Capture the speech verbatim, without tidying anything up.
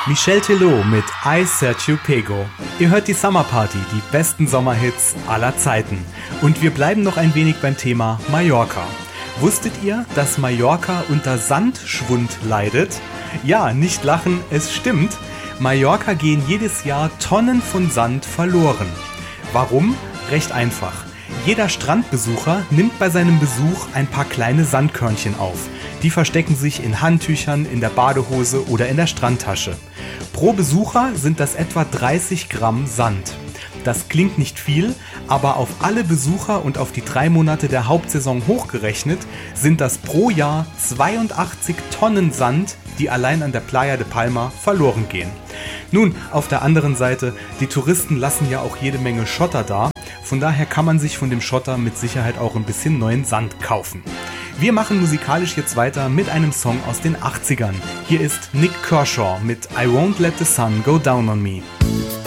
Michel Telot mit I Sergio Pego. Ihr hört die Summer Party, die besten Sommerhits aller Zeiten. Und wir bleiben noch ein wenig beim Thema Mallorca. Wusstet ihr, dass Mallorca unter Sandschwund leidet? Ja, nicht lachen, es stimmt. Mallorca gehen jedes Jahr Tonnen von Sand verloren. Warum? Recht einfach. Jeder Strandbesucher nimmt bei seinem Besuch ein paar kleine Sandkörnchen auf. Die verstecken sich in Handtüchern, in der Badehose oder in der Strandtasche. Pro Besucher sind das etwa dreißig Gramm Sand. Das klingt nicht viel, aber auf alle Besucher und auf die drei Monate der Hauptsaison hochgerechnet sind das pro Jahr zweiundachtzig Tonnen Sand, die allein an der Playa de Palma verloren gehen. Nun, auf der anderen Seite, die Touristen lassen ja auch jede Menge Schotter da. Von daher kann man sich von dem Schotter mit Sicherheit auch ein bisschen neuen Sand kaufen. Wir machen musikalisch jetzt weiter mit einem Song aus den achtzigern. Hier ist Nik Kershaw mit I Won't Let the Sun Go Down on Me.